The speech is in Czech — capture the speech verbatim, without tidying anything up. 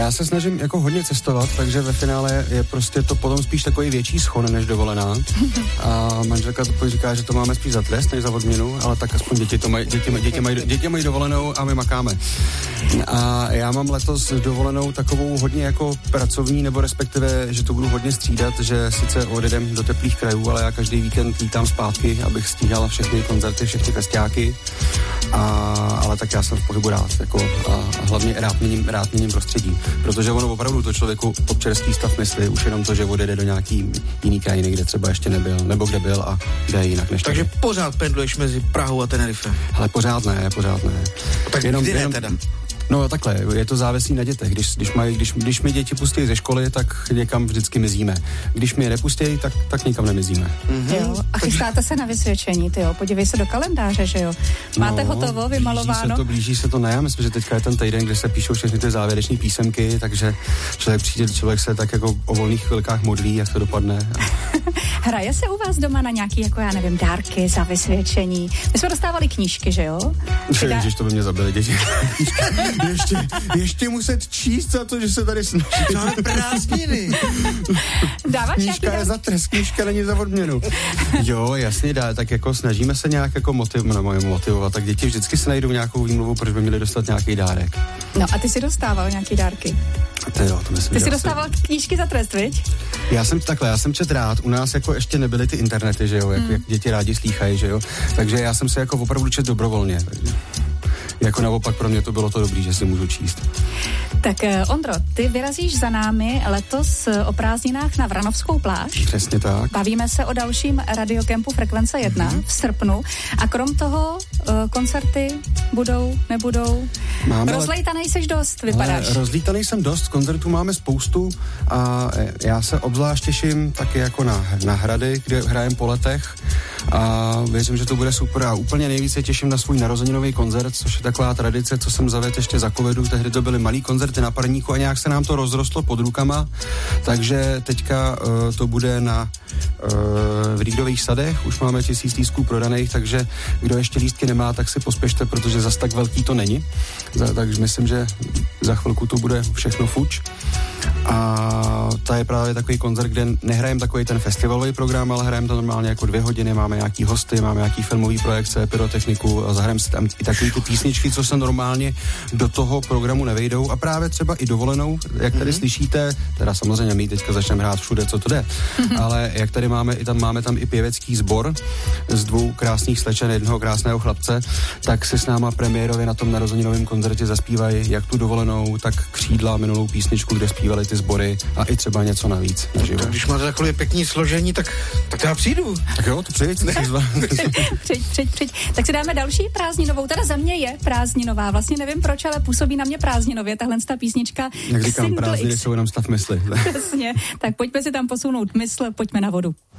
Já se snažím jako hodně cestovat, takže ve finále je prostě to potom spíš takový větší schon než dovolená. A manželka to říká, že to máme spíš za trest než za odměnu, ale tak aspoň děti to mají, děti, děti mají, děti mají dovolenou a my makáme. A já mám letos dovolenou takovou hodně jako pracovní, nebo respektive, že to budu hodně střídat, že sice odjedem do teplých krajů, ale já každý víkend lítám zpátky, abych stíhala všechny koncerty, všechny festiáky. A, ale tak já jsem v pohybu rád, jako, a, a hlavně rád měním, rád měním prostředí. Protože ono opravdu to člověku občerstvý stav myslí, už jenom to, že odjede do nějaký jiný krajiny, kde třeba ještě nebyl, nebo kde byl a kde je jinak než Takže tady. Pořád pendluješ mezi Prahou a Tenerife? Ale pořád ne, pořád ne. Tak jenom, kdy ne jenom, teda? No takhle, je to závislý na dětech. Když, když, mají, když, když mi děti pustí ze školy, tak někam vždycky mizíme. Když mi je nepustí, tak, tak nikam nemizíme. Mm-hmm. Jo, a chystáte se na vysvědčení, ty jo? Podívej se do kalendáře, že jo? Máte no, hotovo, vymalováno? Blíží se to, blíží se to, ne, já myslím, že teďka je ten týden, kde se píšou všechny ty závěrečné písemky, takže člověk přijde, člověk se tak jako o volných chvilkách modlí, jak to dopadne. Hraje se u vás doma na nějaký, jako já nevím, dárky za vysvědčení? My jsme dostávali knížky, že jo? Dá... Ježiš, to by mě zabili děti. ještě, ještě muset číst za to, že se tady snaží. Máme prázdniny. Dáváš knížka je za trest, knížka není za odměnu. Jo, jasně, dá, tak jako snažíme se nějak jako motiv, no, motivovat, tak děti vždycky se najdou nějakou výmluvu, proč by měli dostat nějaký dárek. No a ty si dostával nějaký dárky? To jo, to myslím, ty jsi dostával asi... knížky za trest, viď? Já jsem takhle, já jsem čet rád, u nás jako ještě nebyly ty internety, že jo, jak, hmm. jak děti rádi slýchají, že jo, takže já jsem se jako opravdu čet dobrovolně, takže jako naopak pro mě to bylo to dobrý, že si můžu číst. Tak Ondro, ty vyrazíš za námi letos o prázdninách na Vranovskou pláž. Přesně tak. Bavíme se o dalším radiokempu Frekvence jedna mm-hmm. v srpnu a krom toho uh, koncerty budou, nebudou. Máme rozlítanej seš dost, vypadáš. Ale rozlítanej jsem dost, koncertů máme spoustu a já se obzvlášť těším taky jako na, na hrady, kde hrajem po letech a věřím, že to bude super a úplně nejvíce těším na svůj narozeninový koncert, což je taková tradice, co jsem zavedl ještě za covidu, tehdy to byly malý koncerty na parníku a nějak se nám to rozrostlo pod rukama, takže teďka uh, to bude na uh, v Rýdových sadech, už máme tisíc lístků prodaných, takže kdo ještě lístky nemá, tak si pospěšte, protože zas tak velký to není, za, takže myslím, že za chvilku to bude všechno fuč a to je právě takový koncert, kde nehrajem takový ten festivalový program, ale hrajeme to normálně jako dvě hodiny, máme nějaký hosty, máme nějaký filmový projekce, pyrotechniku a zahrajeme si tam i takový ty písničky, co se normálně do toho programu nevejdou a právě třeba i dovolenou, jak tady mm-hmm. slyšíte, teda samozřejmě my teďka začneme hrát všude, co to jde, mm-hmm. ale jak tady máme, i tam máme tam i pěvecký sbor z dvou krásných slečen, jednoho krásného chlapce, tak si s náma premiérově na tom narozeninovém koncertě zaspívají jak tu dovolenou, tak Křídla, minulou písničku, kde zpívali ty sbory a i třeba něco navíc naživo. Tak když máte takové pěkný složení, tak, tak já přijdu. Tak jo, to přijď. Přijď, přijď, přijď. Tak si dáme další prázdninovou, teda za mě je prázdninová, vlastně nevím proč, ale působí na mě prázdninově, tahle ta písnička. Jak říkám, prázdniny jsou jenom stav mysli. Přesně, tak pojďme si tam posunout mysl, pojďme na vodu.